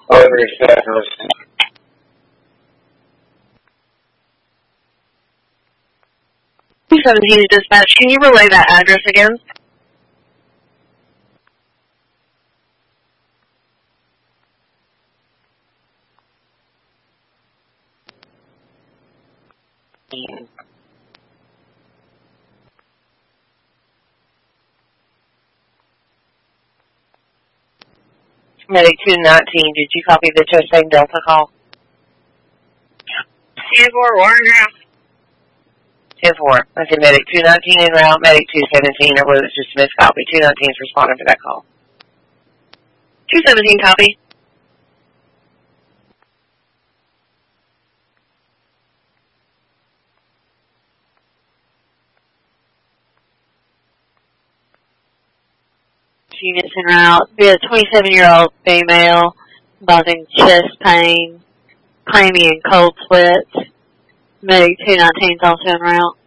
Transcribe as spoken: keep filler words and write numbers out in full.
Over specialist. two seventeen is dispatch. Can you relay that address again? Medic two nineteen, did you copy the Chastain Delta call? ten four, Waterhouse. ten four. I said Medic two nineteen en route, Medic two seventeen, or was it just a missed copy? two nineteen is responding to that call. two seventeen copy. Units en route. Be a twenty-seven-year-old female causing chest pain, clammy and cold sweats. Medic two nineteen is also en route.